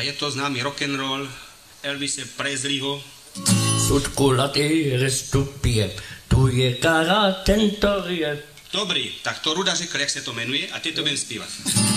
A je to známý rock'n'roll Elvise Presleyho. Sudkulatý restupie, tu je kara tentorie. Dobrý, tak to Ruda řekl, jak se to jmenuje, a ty to budem zpívat.